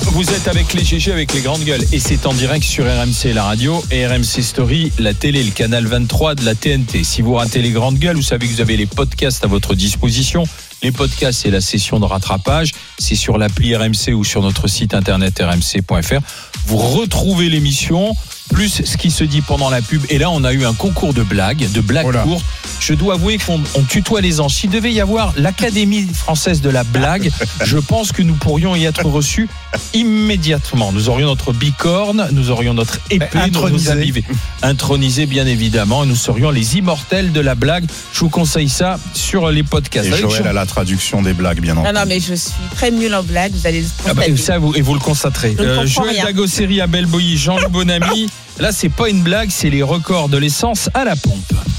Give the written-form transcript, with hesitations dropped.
Vous êtes avec les GG, avec les grandes gueules. Et c'est en direct sur RMC, la radio, et RMC Story, la télé, le canal 23 de la TNT. Si vous ratez les grandes gueules, vous savez que vous avez les podcasts à votre disposition. Les podcasts, c'est la session de rattrapage. C'est sur l'appli RMC ou sur notre site internet rmc.fr. Vous retrouvez l'émission, plus ce qui se dit pendant la pub. Et là, on a eu un concours de blagues courtes. Je dois avouer qu'on tutoie les anges. S'il devait y avoir l'Académie française de la blague, je pense que nous pourrions y être reçus immédiatement. Nous aurions notre bicorne, nous aurions notre épée, intronisé bien évidemment, et nous serions les immortels de la blague. Je vous conseille ça sur les podcasts. Et Joël a la traduction des blagues, bien entendu. Non, mais je suis très nul en blague, vous allez le constater. Vous le constaterez. Joël Dagosseri, Abel Boilly, Jean-Loup Bonamy. Là, c'est pas une blague, c'est les records de l'essence à la pompe.